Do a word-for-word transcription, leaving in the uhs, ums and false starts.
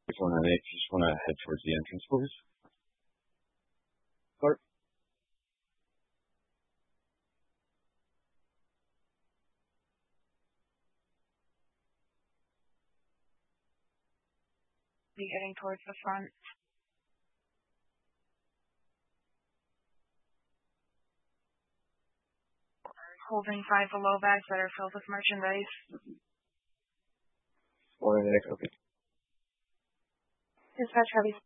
four nine eight, just want to head towards the entrance, please. Clark? Be heading towards the front. Holding five below bags that are filled with merchandise. four nine eight, okay. Dispatch, Harvey.